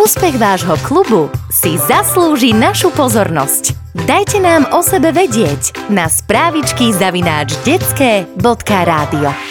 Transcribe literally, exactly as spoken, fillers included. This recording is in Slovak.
Úspech vášho klubu si zaslúži našu pozornosť. Dajte nám o sebe vedieť na správičky zavináč detské bodka rádio.